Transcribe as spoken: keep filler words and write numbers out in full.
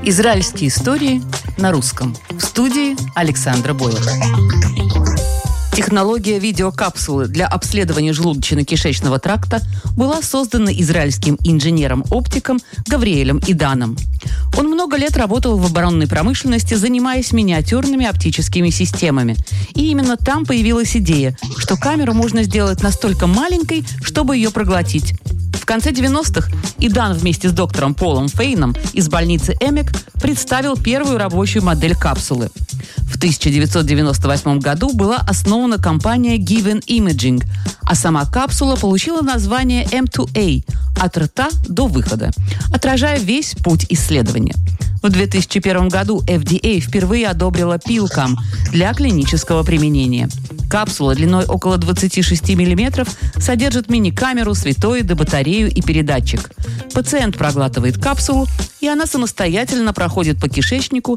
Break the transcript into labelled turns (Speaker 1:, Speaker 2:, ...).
Speaker 1: Израильские истории на русском. В студии Александра Боева. Технология видеокапсулы для обследования желудочно-кишечного тракта была создана израильским инженером-оптиком Гавриэлем Иданом. Он много лет работал в оборонной промышленности, занимаясь миниатюрными оптическими системами. И именно там появилась идея, что камеру можно сделать настолько маленькой, чтобы ее проглотить. В конце девяностых Идан вместе с доктором Полом Фейном из больницы Эмек представил первую рабочую модель капсулы. В тысяча девятьсот девяносто восьмом году была основана компания Given Imaging, а сама капсула получила название эм два эй – от рта до выхода, отражая весь путь исследования. В две тысячи первом году эф ди эй впервые одобрила пилкам для клинического применения. Капсула длиной около двадцать шесть миллиметров содержит мини-камеру, светоиды, батарею и передатчик. Пациент проглатывает капсулу, и она самостоятельно проходит по кишечнику